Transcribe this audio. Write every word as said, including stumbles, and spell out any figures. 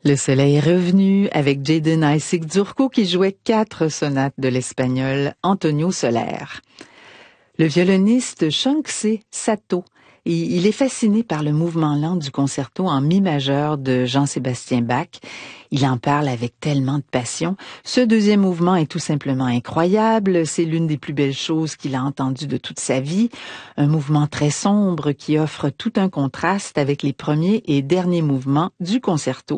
Le soleil est revenu avec Jayden Isaac Dzurko qui jouait quatre sonates de l'espagnol Antonio Soler. Le violoniste Shanxie Sato, il est fasciné par le mouvement lent du concerto en mi majeur de Jean-Sébastien Bach. Il en parle avec tellement de passion. Ce deuxième mouvement est tout simplement incroyable. C'est l'une des plus belles choses qu'il a entendues de toute sa vie. Un mouvement très sombre qui offre tout un contraste avec les premiers et derniers mouvements du concerto.